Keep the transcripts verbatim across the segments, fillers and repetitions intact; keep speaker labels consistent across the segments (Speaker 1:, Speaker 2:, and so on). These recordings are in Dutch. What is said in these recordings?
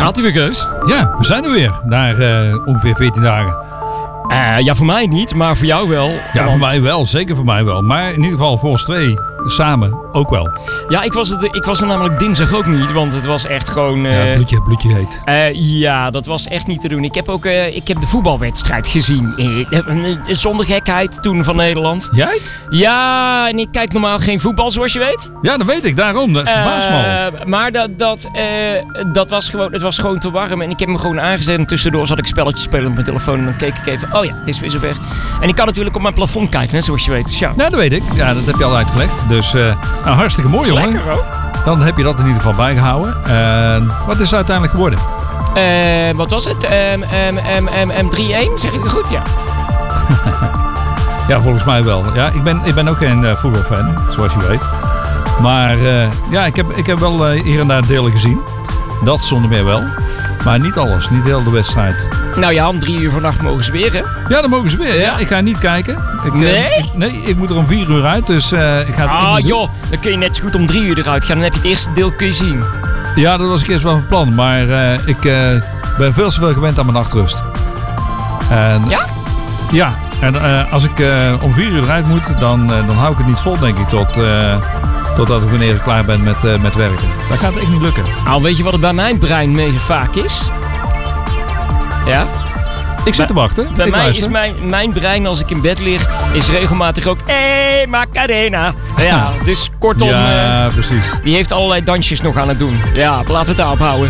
Speaker 1: Gaat u weer, Keus?
Speaker 2: Ja, we zijn er weer. Na uh, ongeveer veertien dagen.
Speaker 1: Uh, ja, voor mij niet, maar voor jou wel.
Speaker 2: Ja,
Speaker 1: want...
Speaker 2: voor mij wel. Zeker voor mij wel. Maar in ieder geval voor ons twee samen ook wel.
Speaker 1: Ja, ik was, het, ik was er namelijk dinsdag ook niet, want het was echt gewoon... Uh,
Speaker 2: ja, bloedje, bloedje heet.
Speaker 1: Uh, ja, dat was echt niet te doen. Ik heb ook uh, ik heb de voetbalwedstrijd gezien. Uh, zonder gekheid toen van Nederland.
Speaker 2: Jij?
Speaker 1: Ja, en ik kijk normaal geen voetbal, zoals je weet.
Speaker 2: Ja, dat weet ik. Daarom. Dat verbaast me al.
Speaker 1: Uh, maar dat, dat, uh, dat was gewoon, het was gewoon te warm. En ik heb hem gewoon aangezet. En tussendoor zat ik spelletjes spelen op mijn telefoon. En dan keek ik even, oh ja, het is weer zover. En ik kan natuurlijk op mijn plafond kijken, hè, zoals je weet. Dus ja.
Speaker 2: ja, dat weet ik. Ja, dat heb je al uitgelegd. Dus uh, nou, hartstikke mooi, jongen.
Speaker 1: Lekker, hoor.
Speaker 2: Dan heb je dat in ieder geval bijgehouden. Uh, wat is het uiteindelijk geworden?
Speaker 1: Uh, wat was het? Um, um, um, um, um, drie-een, zeg ik het goed? Ja.
Speaker 2: Ja, volgens mij wel. Ja, ik ben, ik ben ook geen uh, voetbalfan, zoals je weet. Maar uh, ja, ik heb, ik heb wel uh, hier en daar delen gezien. Dat zonder meer wel. Maar niet alles, niet heel de wedstrijd.
Speaker 1: Nou ja, om drie uur vannacht mogen ze weer, hè?
Speaker 2: Ja, dan mogen ze weer. Ja. Ja, ik ga niet kijken. Ik,
Speaker 1: nee?
Speaker 2: Uh, ik, nee, ik moet er om vier uur uit, dus uh, ik ga het
Speaker 1: Ah
Speaker 2: niet
Speaker 1: joh,
Speaker 2: doen.
Speaker 1: dan kun je net zo goed om drie uur eruit gaan. Dan heb je het eerste deel kun je zien.
Speaker 2: Ja, dat was ik eerst wel van plan. Maar uh, ik uh, ben veel te veel gewend aan mijn nachtrust. En,
Speaker 1: ja?
Speaker 2: Ja. En uh, als ik uh, om vier uur eruit moet, dan, uh, dan hou ik het niet vol, denk ik, tot, uh, totdat ik wanneer ik klaar ben met, uh, met werken. Dat gaat echt niet lukken.
Speaker 1: Nou, weet je wat het bij mijn brein mee vaak is? Ja?
Speaker 2: Ik zit te wachten.
Speaker 1: Bij
Speaker 2: ik
Speaker 1: mij
Speaker 2: luister.
Speaker 1: is mijn, mijn brein, als ik in bed lig, is regelmatig ook... Hé, hey, Macarena! Ja, dus kortom...
Speaker 2: Ja,
Speaker 1: uh,
Speaker 2: precies.
Speaker 1: Die heeft allerlei dansjes nog aan het doen. Ja, laten we het daarop houden.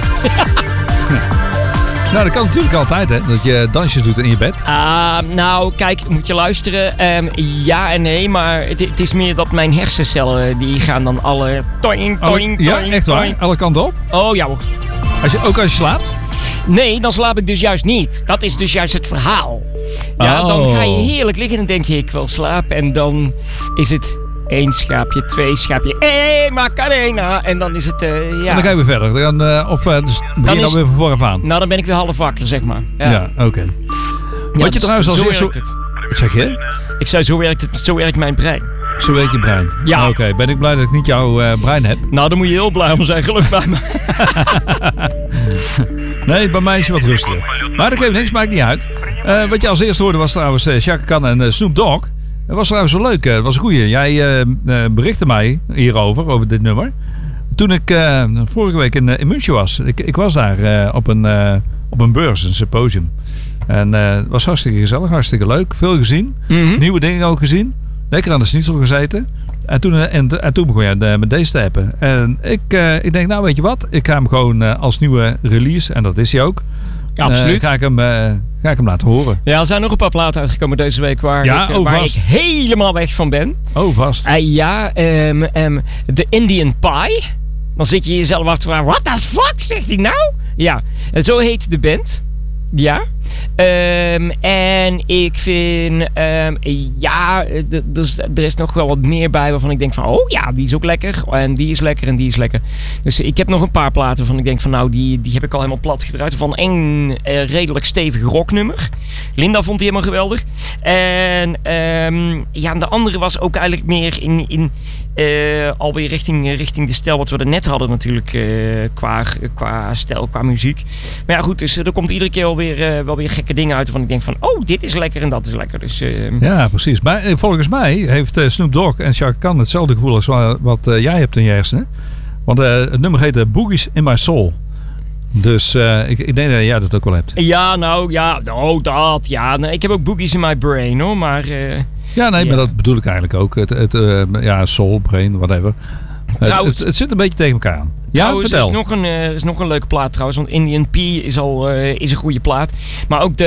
Speaker 2: Nou, dat kan natuurlijk altijd, hè. Dat je dansjes doet in je bed.
Speaker 1: Uh, nou, kijk, moet je luisteren. Um, ja en nee, maar het, het is meer dat mijn hersencellen, die gaan dan alle... Toing, toing,
Speaker 2: alle, ja,
Speaker 1: toing,
Speaker 2: echt
Speaker 1: toing.
Speaker 2: waar? Alle kanten op?
Speaker 1: Oh, ja hoor.
Speaker 2: Als je, ook als je slaapt?
Speaker 1: Nee, dan slaap ik dus juist niet. Dat is dus juist het verhaal. Ja,
Speaker 2: oh.
Speaker 1: Dan ga je heerlijk liggen en dan denk je, ik wil slapen. En dan is het één schaapje, twee schaapje. Hé, hey, Macarena! En dan is het, uh, ja...
Speaker 2: En dan ga je weer verder. Dan, uh, of uh, dus begin je dan weer van vooraf aan.
Speaker 1: Nou, dan ben ik weer half wakker, zeg maar. Ja,
Speaker 2: ja oké. Okay.
Speaker 1: Ja,
Speaker 2: Wat je trouwens al
Speaker 1: zo
Speaker 2: zegt...
Speaker 1: werkt het.
Speaker 2: Wat zeg je?
Speaker 1: Ik zei, zo werkt, het, zo werkt mijn brein.
Speaker 2: Zo werkt je brein?
Speaker 1: Ja.
Speaker 2: Oké, okay. Ben ik blij dat ik niet jouw uh, brein heb.
Speaker 1: Nou, dan moet je heel blij om zijn, geloof bij me.
Speaker 2: Nee, bij mij is je wat rustiger. Maar dat geeft niks, maakt niet uit. Uh, wat je als eerste hoorde was trouwens uh, Chaka Khan en uh, Snoop Dogg. Dat was trouwens wel leuk. Dat was een goeie. Jij uh, uh, berichtte mij hierover, over dit nummer. Toen ik uh, vorige week in, uh, in München was. Ik, ik was daar uh, op, een, uh, op een beurs, een symposium. En uh, het was hartstikke gezellig, hartstikke leuk. Veel gezien. Mm-hmm. Nieuwe dingen ook gezien. Lekker aan de schnitzel gezeten. En toen, uh, en, en toen begon je uh, met deze te appen. En ik, uh, ik denk, nou weet je wat? Ik ga hem gewoon uh, als nieuwe release, en dat is hij ook.
Speaker 1: Ja, absoluut.
Speaker 2: Uh, ga, ik hem, uh, ga ik hem laten horen.
Speaker 1: Ja, er zijn nog een paar platen uitgekomen deze week waar,
Speaker 2: ja,
Speaker 1: ik,
Speaker 2: oh,
Speaker 1: waar ik helemaal weg van ben.
Speaker 2: Oh, vast.
Speaker 1: Uh, ja, um, um, de Indian Pie. Dan zit je jezelf af te vragen, what the fuck, zegt hij nou? Ja, zo heet de band. Ja. Um, en ik vind, um, ja, d- dus, er is nog wel wat meer bij waarvan ik denk van, oh ja, die is ook lekker. En die is lekker en die is lekker. Dus ik heb nog een paar platen waarvan ik denk van, nou, die, die heb ik al helemaal plat gedraaid. Van één uh, redelijk stevig rocknummer. Linda vond die helemaal geweldig. En um, ja, de andere was ook eigenlijk meer in, in uh, alweer richting, richting de stijl wat we er net hadden natuurlijk. Uh, qua, qua stijl, qua muziek. Maar ja, goed, dus er komt iedere keer alweer uh, wel weer gekke dingen uit waarvan ik denk van, oh, dit is lekker en dat is lekker. Dus, uh...
Speaker 2: Ja, precies. Maar volgens mij heeft uh, Snoop Dogg en Chaka Khan hetzelfde gevoel als wat, wat uh, jij hebt in je hersenen. Want uh, het nummer heet uh, Boogies in My Soul. Dus uh, ik, ik denk dat jij dat ook wel hebt.
Speaker 1: Ja, nou, ja, oh, dat, ja. Nee, ik heb ook Boogies in My Brain, hoor, maar... Uh,
Speaker 2: ja, nee, ja. Maar dat bedoel ik eigenlijk ook. Het, het uh, ja, soul, brain, whatever. Trouwens, het, het zit een beetje tegen elkaar aan.
Speaker 1: Trouwens,
Speaker 2: ja,
Speaker 1: er is nog, een, uh, er is nog een leuke plaat trouwens. Want Indian P is al uh, is een goede plaat. Maar ook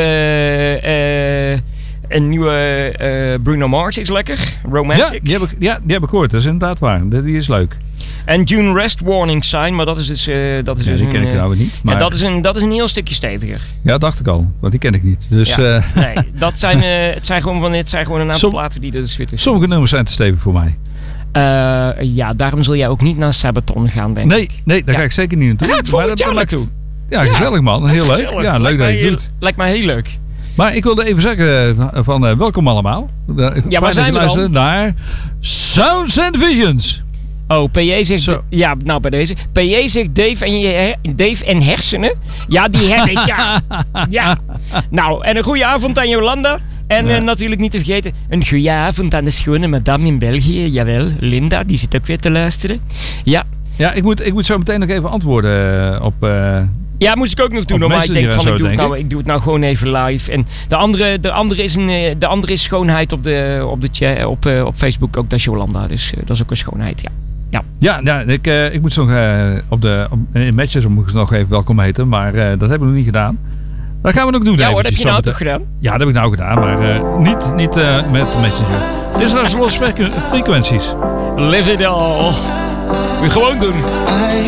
Speaker 1: de uh, een nieuwe uh, Bruno Mars is lekker. Romantic.
Speaker 2: Ja, die heb ik, ja, die heb ik gehoord. Dat is inderdaad waar. Die is leuk.
Speaker 1: En June Rest Warning Sign. Maar dat is dus, uh, dat is
Speaker 2: ja,
Speaker 1: dus
Speaker 2: die
Speaker 1: een...
Speaker 2: ken ik nou niet. Maar...
Speaker 1: Ja, dat is, een, dat is een heel stukje steviger.
Speaker 2: Ja, dacht ik al. Want die ken ik niet. Dus,
Speaker 1: ja,
Speaker 2: uh...
Speaker 1: nee, dat zijn, uh, het zijn gewoon van het zijn gewoon een aantal Som... platen die er dus weer tussen.
Speaker 2: Sommige nummers zijn te stevig voor mij.
Speaker 1: Uh, ja, daarom zul jij ook niet naar Sabaton gaan, denk
Speaker 2: nee,
Speaker 1: ik.
Speaker 2: Nee, daar
Speaker 1: ja.
Speaker 2: ga ik zeker niet naartoe.
Speaker 1: Daar ga ik volgend jaar naartoe.
Speaker 2: Ja, ja, gezellig man. Heel leuk.
Speaker 1: Gezellig.
Speaker 2: Ja, leuk dat je het doet.
Speaker 1: Lijkt mij heel leuk.
Speaker 2: Maar ik wilde even zeggen van uh, welkom allemaal.
Speaker 1: Ja, waar zijn we dan?
Speaker 2: Naar Sounds and Visions.
Speaker 1: Oh, P J zegt...
Speaker 2: Zo.
Speaker 1: Ja, nou bij deze. P J zegt Dave en, je, Dave en hersenen. Ja, die heb ik, ja. Ja. Nou, en een goede avond aan Jolanda. En
Speaker 2: Ja.
Speaker 1: uh, natuurlijk niet te vergeten, een goede avond aan de schone madame in België. Jawel, Linda, die zit ook weer te luisteren. Ja.
Speaker 2: Ja, ik moet, ik moet zo meteen nog even antwoorden op... Uh...
Speaker 1: Ja, moest ik ook nog doen.
Speaker 2: Op
Speaker 1: Maar ik denk
Speaker 2: Messenger
Speaker 1: van,
Speaker 2: en
Speaker 1: ik
Speaker 2: zo,
Speaker 1: doe, het
Speaker 2: denk
Speaker 1: nou,
Speaker 2: ik.
Speaker 1: ik doe het nou gewoon even live. En de andere, de andere, is, een, eh, de andere is schoonheid op, de, op, de chat, op, uh, op Facebook ook. Dat is Jolanda, dus uh, dat is ook een schoonheid, ja. Ja,
Speaker 2: Ja, ja ik, uh, ik moet ze nog uh, op de... Op, in Matches moet ik ze nog even welkom heten. Maar uh, dat hebben we nog niet gedaan. Dat gaan we nog doen.
Speaker 1: ja hoor, dat heb je nou
Speaker 2: zometeen.
Speaker 1: toch gedaan?
Speaker 2: Ja, dat heb ik nou gedaan. Maar uh, niet, niet uh, met Messenger. Dit is nou Lost Frequencies.
Speaker 1: Live it all. Moet je gewoon doen.